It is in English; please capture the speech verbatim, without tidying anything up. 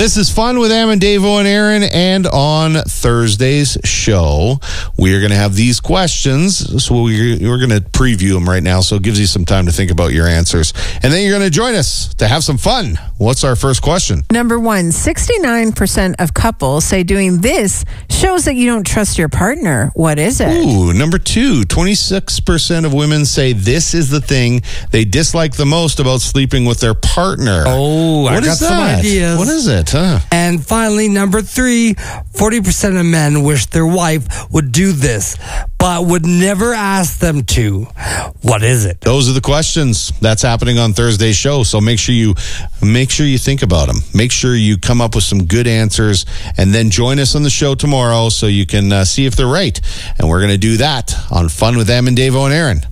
This is Fun with Am and Davo and Aaron, and on Thursday's show, we are going to have these questions. So we're, we're going to preview them right now, so it gives you some time to think about your answers. And then you're going to join us to have some fun. What's our first question? Number one, sixty-nine percent of couples say doing this shows that you don't trust your partner. What is it? Ooh, number two, twenty-six percent of women say this is the thing they dislike the most about sleeping with their partner. Oh, I What got is some that? ideas. What is it? Huh? And finally, number three, forty percent of men wish their wife would do this, but would never ask them to. What is it? Those are the questions. That's happening on Thursday's show. So make sure you make sure you think about them. Make sure you come up with some good answers, and then join us on the show tomorrow so you can uh, see if they're right. And we're going to do that on Fun with Am and Davo and Aaron.